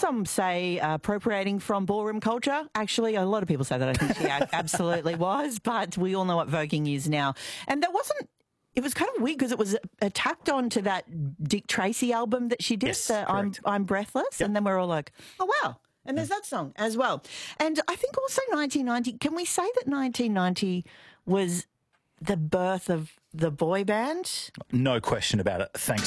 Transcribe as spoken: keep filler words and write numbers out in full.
some say uh, appropriating from ballroom culture. Actually, a lot of people say that. I think she a- absolutely was, but we all know what voguing is now. And that wasn't, it was kind of weird because it was uh, tacked on to that Dick Tracy album that she did, Yes, the I'm, correct. I'm Breathless. Yep. And then we're all like, oh, wow. And there's that song as well. And I think also nineteen ninety, can we say that nineteen ninety was the birth of the boy band? No question about it. Thanks.